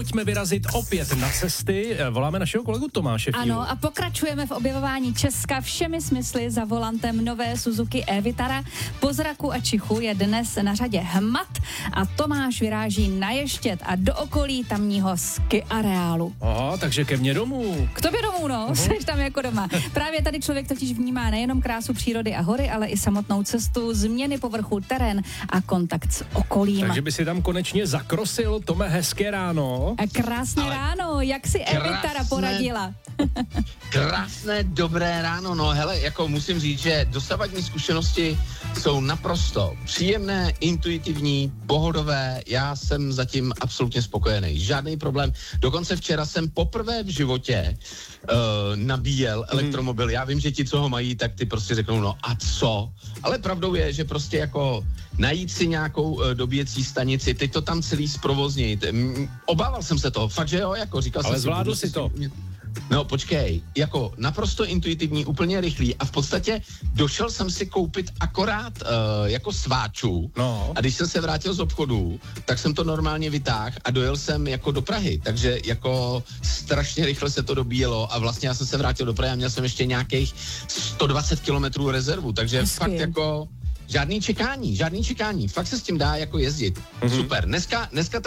Pojďme vyrazit opět na cesty. Voláme našeho kolegu Tomáše. Ano, a pokračujeme v objevování Česka všemi smysly za volantem nové Suzuki e-Vitara. Po zraku a čichu je dnes na řadě hmat a Tomáš vyráží na Ještěd a do okolí tamního ski areálu. Aha, takže ke mně domů. K tobě domů, no, seš tam jako doma. Právě tady člověk totiž vnímá nejenom krásu přírody a hory, ale i samotnou cestu, změny povrchu, terén a kontakt s okolím. Takže by si tam konečně zakrosil, Tome, hezké ráno. Krásné ráno, jak si e-Vitara poradila? Krásné, dobré ráno, no hele, jako musím říct, že dosavadní zkušenosti jsou naprosto příjemné, intuitivní, pohodové, já jsem zatím absolutně spokojený, žádný problém, dokonce včera jsem poprvé v životě nabíjel elektromobil, já vím, že ti, co ho mají, tak ty prostě řeknou, no a co? Ale pravdou je, že prostě jako najít si nějakou dobíjecí stanici, teď to tam celý zprovoznit, obával jsem se toho, fakt, že jo, jako říkal ale jsem zvládl si to. No počkej, jako naprosto intuitivní, úplně rychlý a v podstatě došel jsem si koupit akorát jako sváčů a když jsem se vrátil z obchodu, tak jsem to normálně vytáhl a dojel jsem jako do Prahy, takže jako strašně rychle se to dobíjelo a vlastně já jsem se vrátil do Prahy a měl jsem ještě nějakých 120 kilometrů rezervu, takže Hezky. Fakt jako žádný čekání, fakt se s tím dá jako jezdit. Super, dneska